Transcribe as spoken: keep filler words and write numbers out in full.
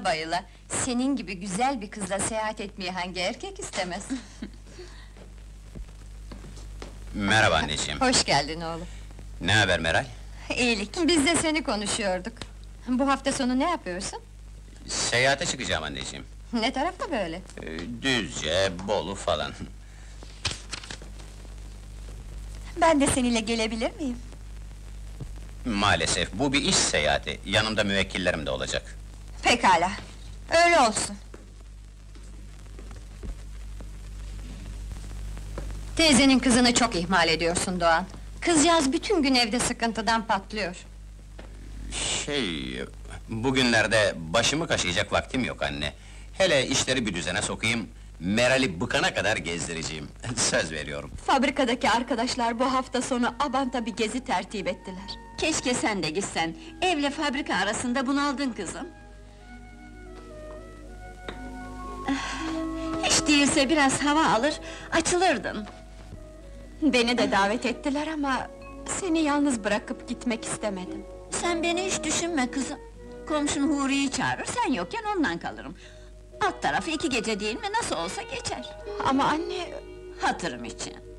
bayıla. Senin gibi güzel bir kızla seyahat etmeyi hangi erkek istemez? Merhaba anneciğim. Hoş geldin oğlum. Ne haber Meral? İyilik. Biz de seni konuşuyorduk. Bu hafta sonu ne yapıyorsun? Seyahate çıkacağım anneciğim. Ne tarafta böyle? Ee, Düzce, Bolu falan. Ben de seninle gelebilir miyim? Maalesef bu bir iş seyahati. Yanımda müvekkillerim de olacak. Pekala. Öyle olsun. Teyzenin kızını çok ihmal ediyorsun Doğan. Kızcağız bütün gün evde sıkıntıdan patlıyor. Şey... Bugünlerde başımı kaşıyacak vaktim yok anne. Hele işleri bir düzene sokayım... Meral'i bıkana kadar gezdireceğim. Söz veriyorum. Fabrikadaki arkadaşlar bu hafta sonu Abant'a bir gezi tertip ettiler. Keşke sen de gitsen. Evle fabrika arasında bunaldın kızım. Hiç değilse biraz hava alır, açılırdın. Beni de davet ettiler ama... ...seni yalnız bırakıp gitmek istemedim. Sen beni hiç düşünme kızım. Komşun Huri'yi çağırır, sen yokken ondan kalırım. Alt tarafı iki gece değil mi, nasıl olsa geçer. Ama anne... Hatırım için.